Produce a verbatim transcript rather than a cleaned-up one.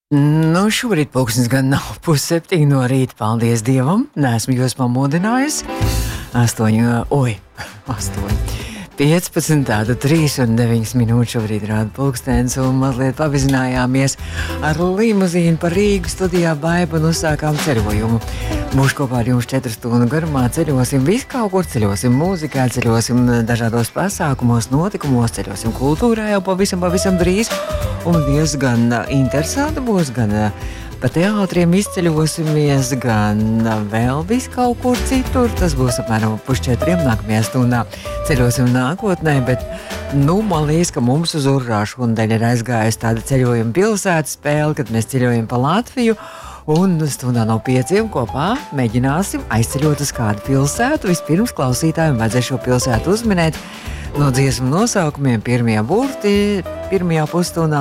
Nu, šobrīd pulkstenis gan nav pusseptiņi no rīta, paldies Dievam. Neesmu jūs pamodinājis. Astoņi, oi, astoņi. piecpadsmit, tāda trīs un deviņas minūtes šobrīd rāda pulkstenis, un mazliet pavizinājāmies ar limuzīnu par Rīgu studijā Baiba un uzsākām ceļojumu. Būšu kopā ar jums četru stundu garumā, ceļosim visu kaut kur, ceļosim mūzikā, ceļosim dažādos pasākumos, notikumos, ceļosim kultūrā jau pavisam, pavisam drīz, un diezgan interesanti būs, gan pa teātriem izceļosimies, gan vēl visu kaut kur citur. Tas būs apmēram pusčetriem nākamajā stundā. Ceļosim nākotnē, bet, nu, man liekas, ka mums uz urrā šodien ir aizgājusi tāda ceļojuma pilsētas spēle, kad mēs ceļojam pa Latviju, un stundā no pieciem kopā mēģināsim aizceļot uz kādu pilsētu. Vispirms klausītājiem vajadzēs šo pilsētu uzminēt no dziesmu nosaukumiem. Pirmie burti, pirmajā pusstundā